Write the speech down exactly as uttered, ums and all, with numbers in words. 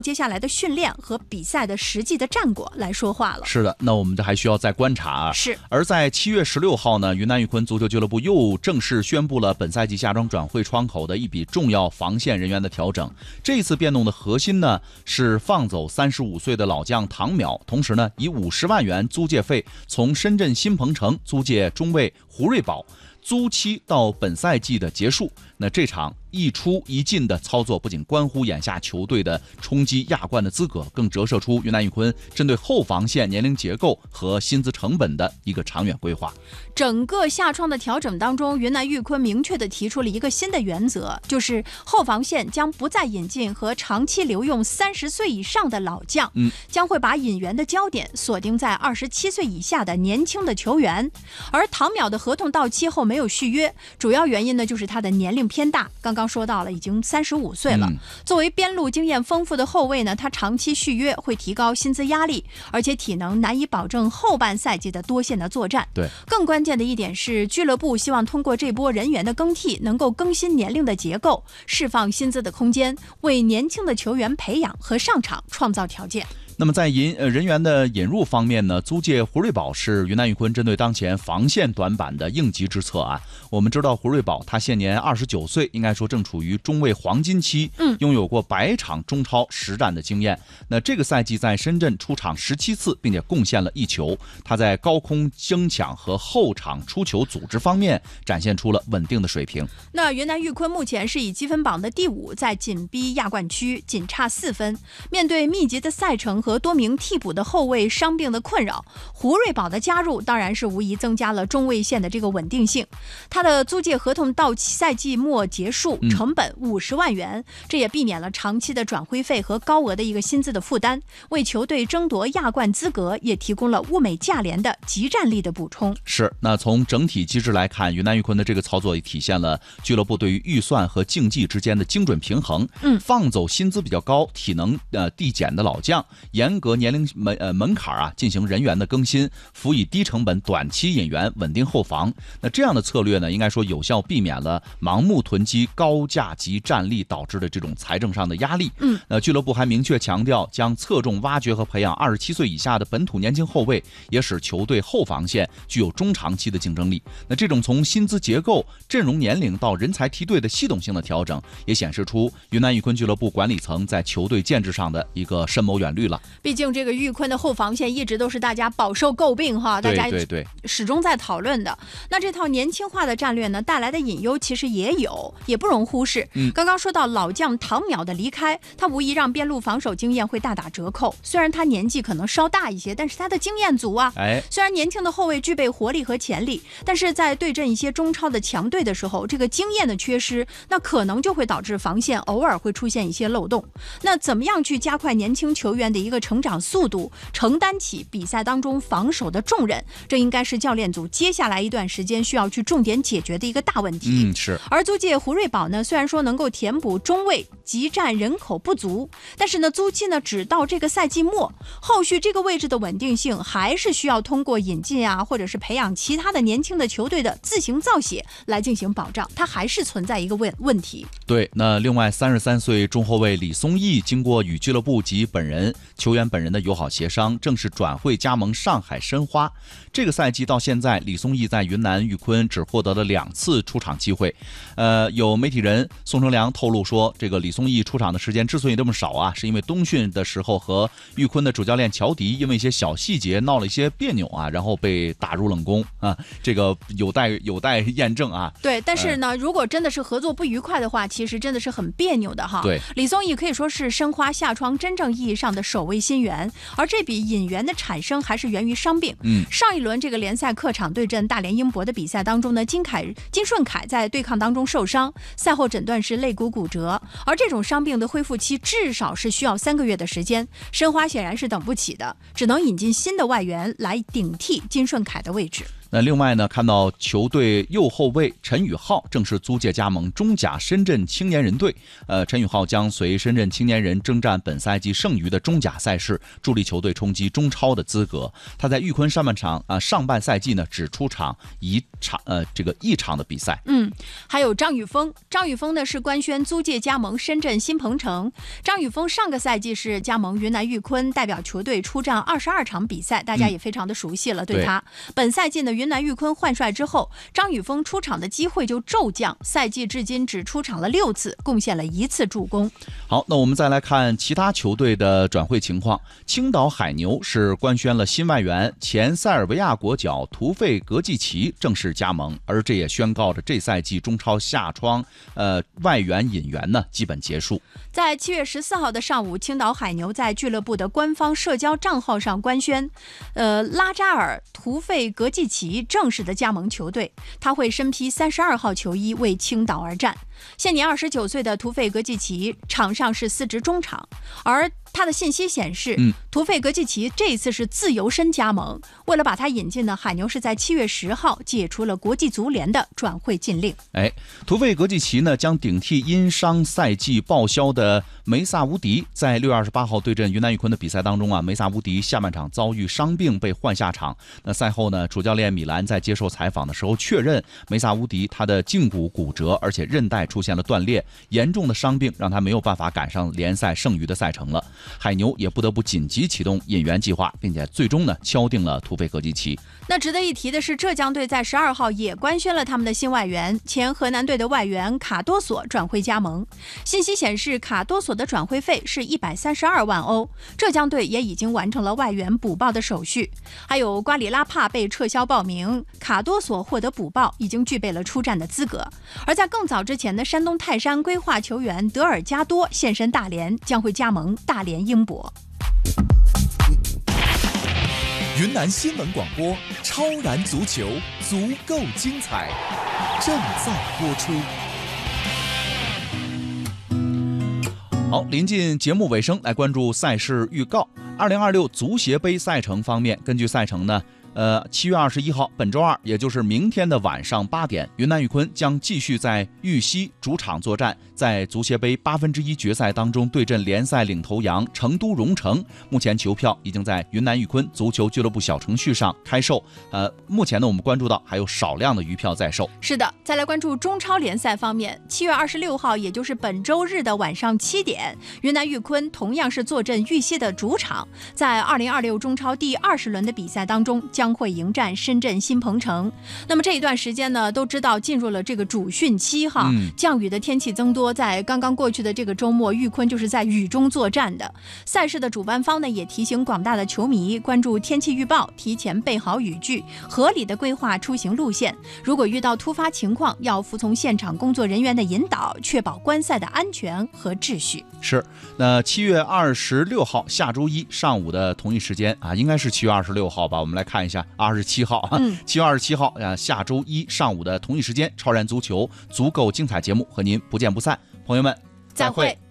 接下来的训练和比赛的实际的战果来说话了。 是的，那我们这还需要再观察啊。 是。 而在七月十六号呢，云南玉坤足球俱乐部又正式宣布了本赛季夏装转会窗口的一笔重要防线人员的调整。这次变动的核心呢是放走三十五岁的老将唐淼，同时呢以五十万元租借费从深圳新鹏城租借中卫胡瑞宝，租期到本赛季的结束。那这场一出一进的操作不仅关乎眼下球队的冲击亚冠的资格，更折射出云南玉坤针对后防线年龄结构和薪资成本的一个长远规划。 整个夏窗的调整当中，云南玉坤明确地提出了一个新的原则，就是后防线将不再引进和长期留用三十岁以上的老将， 嗯， 将会把引援的焦点锁定在二十七岁以下的年轻的球员。而唐淼的合同到期后没有续约，主要原因呢就是他的年龄偏大，刚刚说到了已经三十五岁了、嗯、作为边路经验丰富的后卫呢，他长期续约会提高薪资压力，而且体能难以保证后半赛季的多线的作战。 对， 更关键的一点是，俱乐部希望通过这波人员的更替，能够更新年龄的结构，释放薪资的空间，为年轻的球员培养和上场创造条件。 那么在引呃人员的引入方面呢，租借胡瑞宝是云南玉坤针对当前防线短板的应急之策啊。我们知道胡瑞宝他现年二十九岁，应该说正处于中卫黄金期， 嗯， 拥有过百场中超实战的经验。那这个赛季在深圳出场十七次，并且贡献了一球。他在高空争抢和后场出球组织方面展现出了稳定的水平。 那云南玉坤目前是以积分榜的第五，在紧逼亚冠区，仅差四分。面对密集的赛程和和多名替补的后卫伤病的困扰，胡瑞宝的加入当然是无疑增加了中卫线的这个稳定性。他的租借合同到赛季末结束，成本五十万元、嗯、这也避免了长期的转会费和高额的一个薪资的负担，为球队争夺亚冠资格也提供了物美价廉的集战力的补充。 是，那从整体机制来看，云南玉坤的这个操作也体现了俱乐部对于预算和竞技之间的精准平衡。 嗯， 放走薪资比较高、体能呃递减的老将，严格年龄门呃门槛啊，进行人员的更新，辅以低成本短期引援，稳定后防。那这样的策略呢，应该说有效避免了盲目囤积高价级战力导致的这种财政上的压力。 嗯， 那俱乐部还明确强调，将侧重挖掘和培养二十七岁以下的本土年轻后卫，也使球队后防线具有中长期的竞争力。那这种从薪资结构、阵容年龄到人才梯队的系统性的调整，也显示出云南玉坤俱乐部管理层在球队建制上的一个深谋远虑了。 毕竟这个玉坤的后防线一直都是大家饱受诟病哈，大家始终在讨论的。那这套年轻化的战略呢，带来的隐忧其实也有，也不容忽视。 嗯， 刚刚说到老将唐淼的离开，他无疑让边路防守经验会大打折扣。虽然他年纪可能稍大一些，但是他的经验足啊。 哎， 虽然年轻的后卫具备活力和潜力，但是在对阵一些中超的强队的时候，这个经验的缺失，那可能就会导致防线偶尔会出现一些漏洞。那怎么样去加快年轻球员的一个成长速度，承担起比赛当中防守的重任，这应该是教练组接下来一段时间需要去重点解决的一个大问题。 嗯，是。 而租借胡瑞宝呢，虽然说能够填补中卫集战人口不足，但是呢，租期呢只到这个赛季末，后续这个位置的稳定性还是需要通过引进啊，或者是培养其他的年轻的球队的自行造血来进行保障，它还是存在一个问问题。 对，那另外三十三岁中后卫李松义，经过与俱乐部及本人球员本人的友好协商，正式转会加盟上海申花。这个赛季到现在，李松义在云南玉坤只获得了两次出场机会。呃，有媒体人宋成良透露说，这个李松义出场的时间之所以这么少啊，是因为冬训的时候和玉坤的主教练乔迪因为一些小细节闹了一些别扭啊，然后被打入冷宫啊，这个有待有待验证啊。 对，但是呢、呃，如果真的是合作不愉快的话，其实真的是很别扭的哈。 对， 李松义可以说是申花夏窗真正意义上的首位新援，而这笔引援的产生还是源于伤病。 嗯， 上一轮这个联赛客场对阵大连英博的比赛当中呢，金凯金顺凯在对抗当中受伤，赛后诊断是肋骨骨折，而这种伤病的恢复期至少是需要三个月的时间，申花显然是等不起的，只能引进新的外援来顶替金顺凯的位置。 那另外呢，看到球队右后卫陈宇浩正式租借加盟中甲深圳青年人队。呃，陈宇浩将随深圳青年人征战本赛季剩余的中甲赛事，助力球队冲击中超的资格。他在裕昆上半场啊、呃、上半赛季呢只出场一场呃这个一场的比赛。 嗯，还有张雨峰，张雨峰呢是官宣租借加盟深圳新鹏城。张雨峰上个赛季是加盟云南裕昆，代表球队出战二十二场比赛，大家也非常的熟悉了。嗯、对他，本赛季呢云南裕昆换帅之后，张雨峰出场的机会就骤降，赛季至今只出场了六次，贡献了一次助攻。 好，那我们再来看其他球队的转会情况。青岛海牛是官宣了新外援，前塞尔维亚国脚图费格季奇正式加盟，而这也宣告着这赛季中超夏窗呃外援引援呢基本结束。 在七月十四号的上午，青岛海牛在俱乐部的官方社交账号上官宣，呃，拉扎尔·图费格季奇正式的加盟球队，他会身披三十二号球衣为青岛而战。现年二十九岁的图费格季奇场上是司职中场，而他的信息显示，嗯，图费格季奇这一次是自由身加盟。为了把他引进呢，海牛是在七月十号解除了国际足联的转会禁令。 哎，图费格季奇呢将顶替因伤赛季报销的梅萨乌迪。在六月二十八号对阵云南裕昆的比赛当中啊，梅萨乌迪下半场遭遇伤病被换下场。那赛后呢，主教练米兰在接受采访的时候确认，梅萨乌迪他的胫骨骨折，而且韧带出现了断裂，严重的伤病让他没有办法赶上联赛剩余的赛程了。海牛也不得不紧急启动引援计划，并且最终呢敲定了图费格季奇。 那值得一提的是，浙江队在十二号也官宣了他们的新外援，前河南队的外援卡多索转会加盟。信息显示，卡多索的转会费是一百三十二万欧，浙江队也已经完成了外援补报的手续。还有瓜里拉帕被撤销报名，卡多索获得补报，已经具备了出战的资格。而在更早之前的山东泰山规划球员德尔加多现身大连，将会加盟大连英博。 云南新闻广播，超然足球，足够精彩，正在播出。 好，临近节目尾声，来关注赛事预告。二零二六足协杯赛程方面，根据赛程呢，呃，七月二十一号，本周二，也就是明天的晚上八点，云南裕昆将继续在玉溪主场作战，在足协杯八分之一决赛当中对阵联赛领头羊成都蓉城。目前球票已经在云南裕昆足球俱乐部小程序上开售。呃，目前呢，我们关注到还有少量的余票在售。 是的，再来关注中超联赛方面，七月二十六号，也就是本周日的晚上七点，云南裕昆同样是坐镇玉溪的主场，在二零二六中超第二十轮的比赛当中，将会迎战深圳新鹏城。那么这一段时间呢，都知道进入了这个主汛期哈，嗯、降雨的天气增多，在刚刚过去的这个周末，裕昆就是在雨中作战的。赛事的主办方呢，也提醒广大的球迷关注天气预报，提前备好雨具，合理的规划出行路线。如果遇到突发情况，要服从现场工作人员的引导，确保观赛的安全和秩序。 是，那七月二十六号下周一上午的同一时间啊，应该是七月二十六号吧？我们来看一下，二十七号啊，七月二十七号啊，下周一上午的同一时间，超然足球足够精彩节目和您不见不散，朋友们，再会。 再会。